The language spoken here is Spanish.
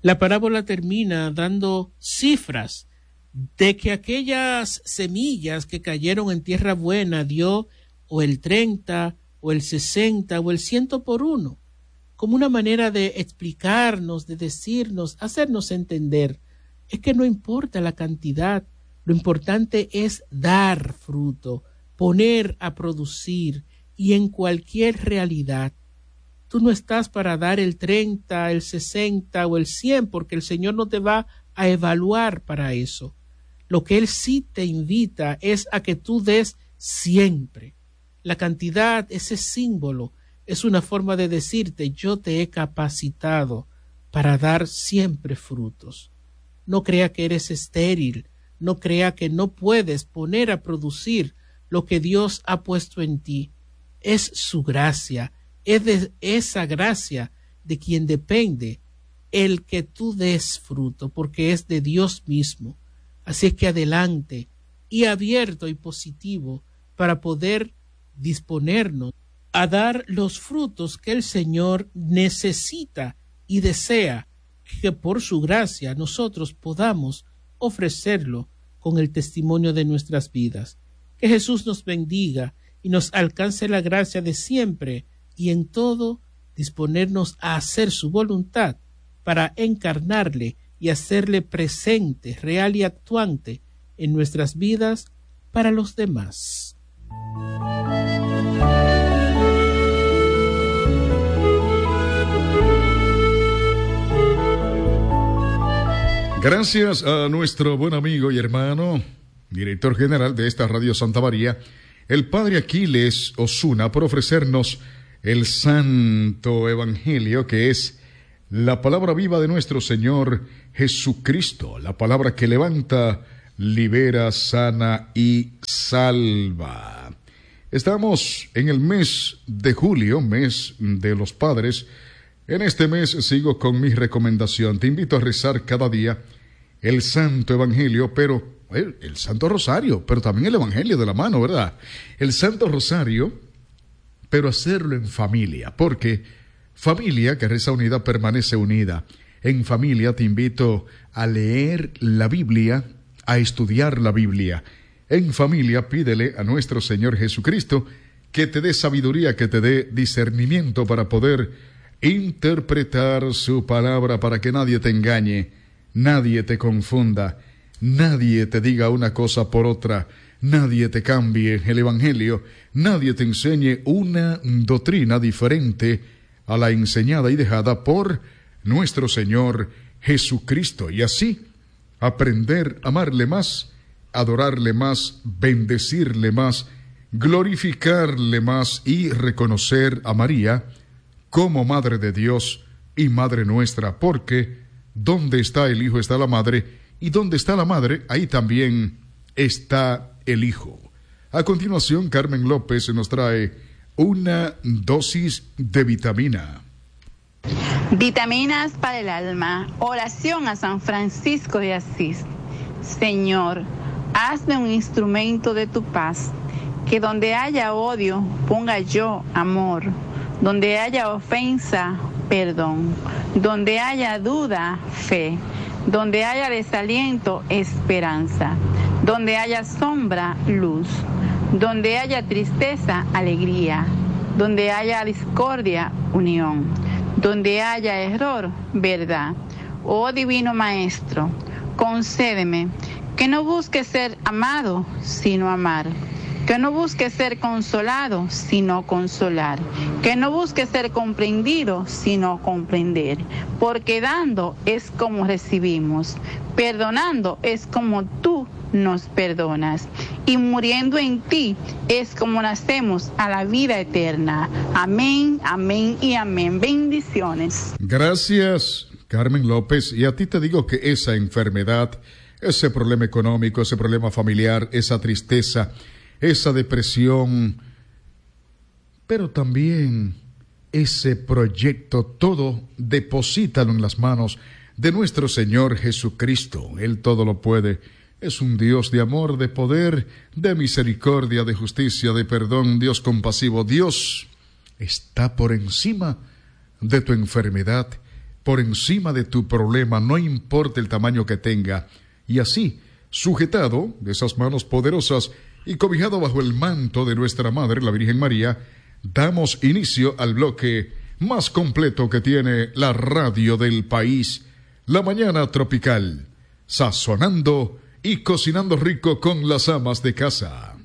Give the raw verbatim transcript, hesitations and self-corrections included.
La parábola termina dando cifras de que aquellas semillas que cayeron en tierra buena dio o el treinta, o el sesenta, o el ciento por uno, como una manera de explicarnos, de decirnos, hacernos entender, es que no importa la cantidad, lo importante es dar fruto, poner a producir, y en cualquier realidad. Tú no estás para dar el treinta, el sesenta o el cien, porque el Señor no te va a evaluar para eso. Lo que Él sí te invita es a que tú des siempre. La cantidad, ese símbolo, es una forma de decirte, yo te he capacitado para dar siempre frutos. No crea que eres estéril, no crea que no puedes poner a producir lo que Dios ha puesto en ti. Es su gracia, es de esa gracia de quien depende el que tú des fruto, porque es de Dios mismo. Así es que adelante y abierto y positivo para poder disponernos a dar los frutos que el Señor necesita y desea que por su gracia nosotros podamos ofrecerlo con el testimonio de nuestras vidas. Que Jesús nos bendiga y nos alcance la gracia de siempre y en todo disponernos a hacer su voluntad para encarnarle y hacerle presente, real y actuante en nuestras vidas para los demás. Gracias a nuestro buen amigo y hermano, director general de esta Radio Santa María, el Padre Aquiles Osuna, por ofrecernos el Santo Evangelio, que es la palabra viva de nuestro Señor Jesucristo, la palabra que levanta, libera, sana y salva. Estamos en el mes de julio, mes de los padres. En este mes sigo con mi recomendación. Te invito a rezar cada día el Santo Evangelio, pero el, el Santo Rosario, pero también el Evangelio de la mano, ¿verdad? El Santo Rosario, pero hacerlo en familia, porque familia que reza unida permanece unida. En familia te invito a leer la Biblia, a estudiar la Biblia. En familia pídele a nuestro Señor Jesucristo que te dé sabiduría, que te dé discernimiento para poder interpretar su palabra, para que nadie te engañe, nadie te confunda, nadie te diga una cosa por otra, nadie te cambie el Evangelio, nadie te enseñe una doctrina diferente a la enseñada y dejada por nuestro Señor Jesucristo, y así aprender a amarle más, adorarle más, bendecirle más, glorificarle más y reconocer a María como Madre de Dios y Madre nuestra, porque donde está el Hijo está la Madre, y donde está la Madre, ahí también está el Hijo. A continuación, Carmen López nos trae una dosis de vitamina. Vitaminas para el alma. Oración a San Francisco de Asís. Señor, hazme un instrumento de tu paz, que donde haya odio, ponga yo amor. Donde haya ofensa, perdón. Donde haya duda, fe. Donde haya desaliento, esperanza. Donde haya sombra, luz. Donde haya tristeza, alegría. Donde haya discordia, unión. Donde haya error, verdad. Oh Divino Maestro, concédeme que no busque ser amado, sino amar. Que no busque ser consolado, sino consolar. Que no busque ser comprendido, sino comprender. Porque dando es como recibimos. Perdonando es como tú nos perdonas. Y muriendo en ti es como nacemos a la vida eterna. Amén, amén y amén. Bendiciones. Gracias, Carmen López. Y a ti te digo que esa enfermedad, ese problema económico, ese problema familiar, esa tristeza, esa depresión, pero también ese proyecto, todo deposítalo en las manos de nuestro Señor Jesucristo. Él todo lo puede. Es un Dios de amor, de poder, de misericordia, de justicia, de perdón, Dios compasivo. Dios está por encima de tu enfermedad por encima de tu problema, no importa el tamaño que tenga. Y así, sujetado de esas manos poderosas y cobijado bajo el manto de nuestra Madre, la Virgen María, damos inicio al bloque más completo que tiene la radio del país, La Mañana Tropical, sazonando y cocinando rico con las amas de casa.